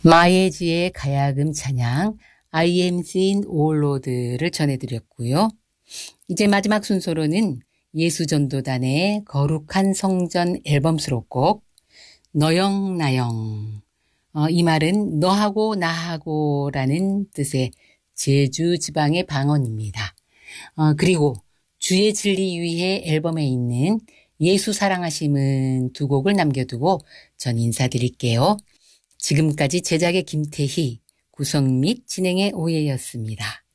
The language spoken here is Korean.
마예지의 가야금 찬양 I am seen O Lord를 전해드렸고요. 이제 마지막 순서로는 예수전도단의 거룩한 성전 앨범 수록곡 너영나영, 이 말은 너하고 나하고 라는 뜻의 제주 지방의 방언입니다. 그리고 주의 진리 위해 앨범에 있는 예수 사랑하심은 두 곡을 남겨두고 전 인사드릴게요. 지금까지 제작의 김태희, 구성 및 진행의 오예였습니다.